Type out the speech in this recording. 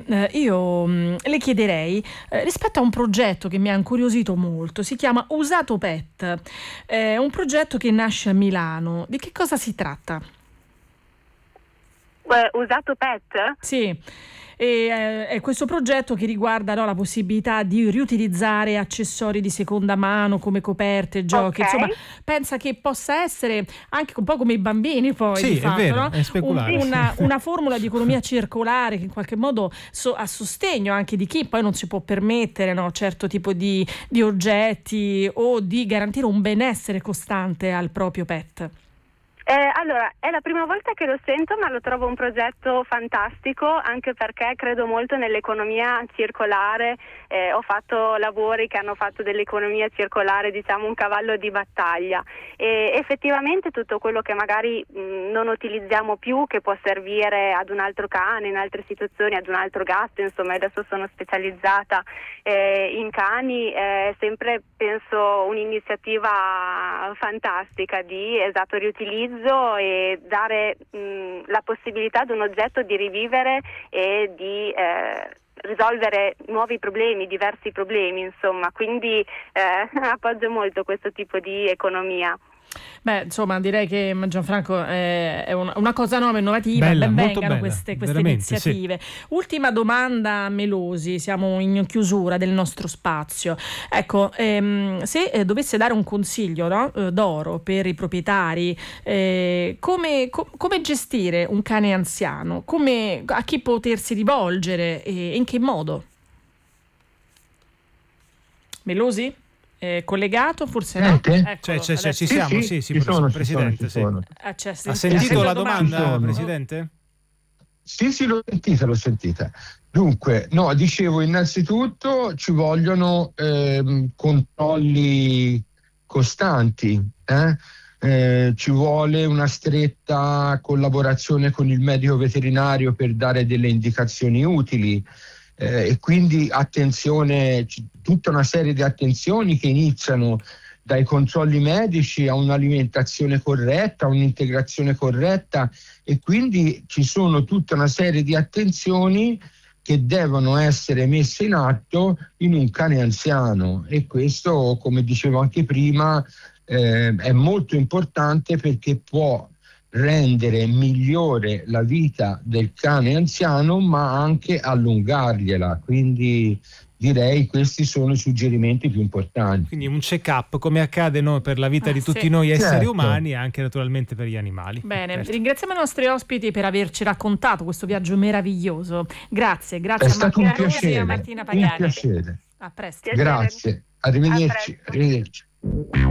io le chiederei rispetto a un progetto che mi ha incuriosito molto, si chiama Usato Pet, è un progetto che nasce a Milano. Di che cosa si tratta? Usato Pet? Sì. È questo progetto che riguarda, no, la possibilità di riutilizzare accessori di seconda mano come coperte, giochi, insomma, pensa che possa essere anche un po' come i bambini poi, sì, di fatto, è vero, no? è speculare. Una formula di economia circolare che in qualche modo a sostegno anche di chi poi non si può permettere, no, certo tipo di oggetti, o di garantire un benessere costante al proprio pet. Allora, è la prima volta che lo sento, ma lo trovo un progetto fantastico, anche perché credo molto nell'economia circolare. Ho fatto lavori che hanno fatto dell'economia circolare, diciamo, un cavallo di battaglia, e effettivamente tutto quello che magari non utilizziamo più, che può servire ad un altro cane, in altre situazioni ad un altro gatto, insomma, adesso sono specializzata in cani, è sempre, penso, un'iniziativa fantastica di riutilizzo e dare la possibilità ad un oggetto di rivivere e di risolvere nuovi problemi, diversi problemi, insomma, quindi appoggio molto questo tipo di economia. Beh, insomma, direi che Gianfranco è una cosa nuova, innovativa, bella, ben molto vengano bella, queste iniziative. Sì. Ultima domanda, Melosi, siamo in chiusura del nostro spazio. Ecco, se dovesse dare un consiglio, no, d'oro per i proprietari, come gestire un cane anziano, a chi potersi rivolgere e in che modo? Melosi? Collegato? Forse no? Ci siamo, sì, Presidente. Ha sentito la domanda, Presidente? Sì, l'ho sentita. Dunque, no, dicevo, innanzitutto ci vogliono controlli costanti, ci vuole una stretta collaborazione con il medico veterinario per dare delle indicazioni utili. E quindi attenzione, tutta una serie di attenzioni che iniziano dai controlli medici a un'alimentazione corretta, a un'integrazione corretta, e quindi ci sono tutta una serie di attenzioni che devono essere messe in atto in un cane anziano, e questo, come dicevo anche prima, è molto importante perché può rendere migliore la vita del cane anziano, ma anche allungargliela. Quindi direi questi sono i suggerimenti più importanti. Quindi un check-up, come accade per la vita di tutti noi esseri umani, e anche naturalmente per gli animali. Bene, certo. Ringraziamo i nostri ospiti per averci raccontato questo viaggio meraviglioso. Grazie È stato a un Martina piacere, Rosi e a Martina Pagani. un piacere. A presto. Grazie, arrivederci.